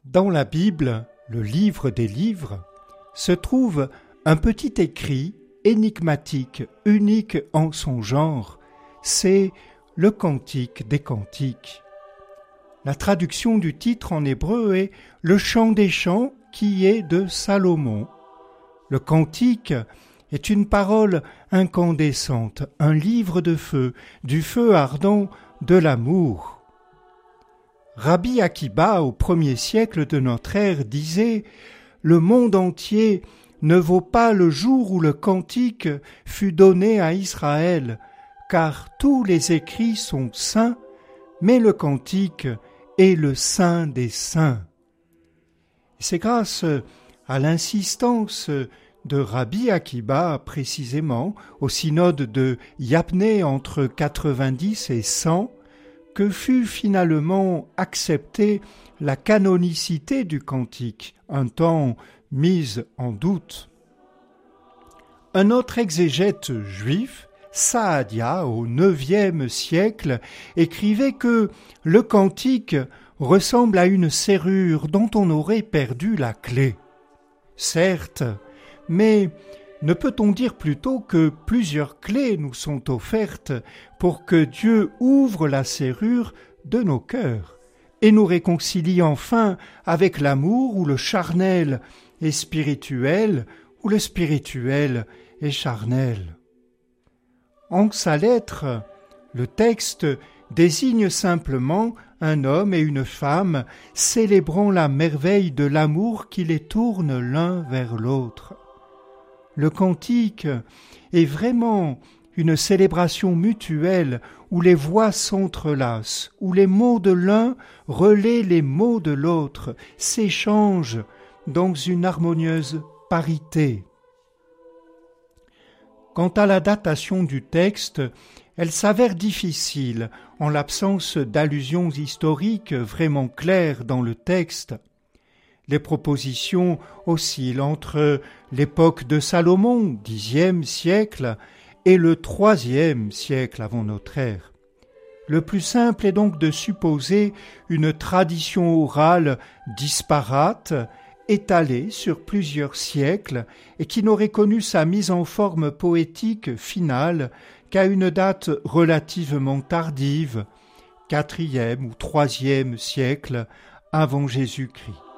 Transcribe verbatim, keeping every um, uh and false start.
Dans la Bible, le livre des livres, se trouve un petit écrit énigmatique, unique en son genre, c'est le Cantique des Cantiques. La traduction du titre en hébreu est « Le chant des chants » qui est de Salomon. Le Cantique est une parole incandescente, un livre de feu, du feu ardent de l'amour. Rabbi Akiba, au premier siècle de notre ère, disait « Le monde entier ne vaut pas le jour où le Cantique fut donné à Israël, car tous les écrits sont saints, mais le Cantique est le saint des saints. » C'est grâce à l'insistance de Rabbi Akiba, précisément, au synode de Yapné entre quatre-vingt-dix et cent, que fut finalement acceptée la canonicité du Cantique, un temps mise en doute. Un autre exégète juif, Saadia, au neuvième siècle, écrivait que le Cantique ressemble à une serrure dont on aurait perdu la clé. Certes, mais ne peut-on dire plutôt que plusieurs clés nous sont offertes pour que Dieu ouvre la serrure de nos cœurs et nous réconcilie enfin avec l'amour où le charnel est spirituel, où le spirituel est charnel. En sa lettre, le texte désigne simplement un homme et une femme célébrant la merveille de l'amour qui les tourne l'un vers l'autre. Le cantique est vraiment une célébration mutuelle où les voix s'entrelacent, où les mots de l'un relaient les mots de l'autre, s'échangent dans une harmonieuse parité. Quant à la datation du texte, elle s'avère difficile en l'absence d'allusions historiques vraiment claires dans le texte. Les propositions oscillent entre l'époque de Salomon, dixième siècle, et le troisième siècle avant notre ère. Le plus simple est donc de supposer une tradition orale disparate, étalée sur plusieurs siècles et qui n'aurait connu sa mise en forme poétique finale qu'à une date relativement tardive, quatrième ou troisième siècle avant Jésus-Christ.